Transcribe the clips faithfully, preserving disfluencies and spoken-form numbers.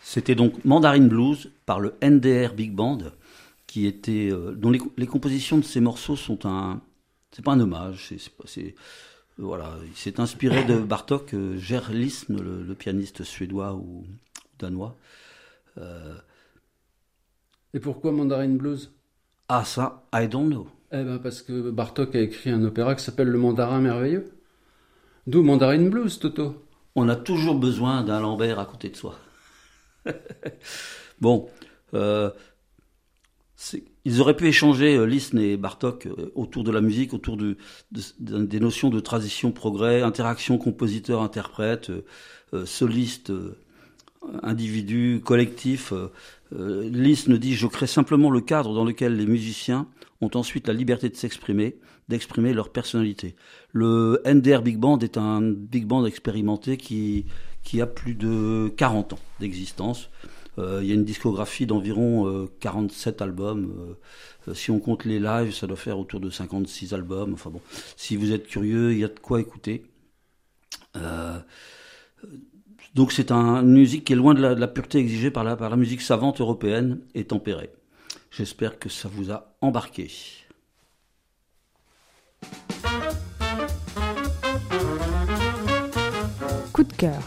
C'était donc Mandarin Blues par le N D R Big Band, qui était, euh, dont les, les compositions de ces morceaux sont un, c'est pas un hommage, c'est, c'est, pas- c'est voilà, il s'est inspiré de Bartók, euh, Ger Lisne, le, le pianiste suédois ou danois. Euh, Et pourquoi Mandarin Blues? ah ça, I don't know. Eh ben parce que Bartók a écrit un opéra qui s'appelle Le Mandarin Merveilleux. D'où Mandarin Blues, Toto. On a toujours besoin d'un Lambert à côté de soi. Bon, euh, c'est- ils auraient pu échanger, euh, Liszt et Bartók, euh, autour de la musique, autour du- de- de- des notions de transition, progrès, interaction compositeur-interprète, euh, euh, soliste, euh, individu, collectif. Euh, euh, Liszt nous dit: je crée simplement le cadre dans lequel les musiciens ont ensuite la liberté de s'exprimer, d'exprimer leur personnalité. Le N D R Big Band est un big band expérimenté qui, qui a plus de quarante ans d'existence. Euh, il y a une discographie d'environ euh, quarante-sept albums. Euh, euh, si on compte les lives, ça doit faire autour de cinquante-six albums. Enfin bon, si vous êtes curieux, il y a de quoi écouter. Euh, donc c'est un, une musique qui est loin de la, de la pureté exigée par la, par la musique savante européenne et tempérée. J'espère que ça vous a embarqué. Coup de cœur.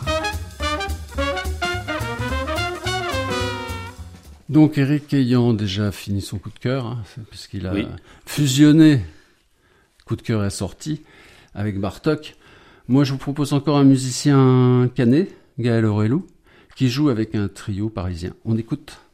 Donc Eric ayant déjà fini son coup de cœur, hein, puisqu'il a Oui. fusionné, coup de cœur est sorti, avec Bartók, moi je vous propose encore un musicien canet, Gaël Aurelou, qui joue avec un trio parisien. On écoute.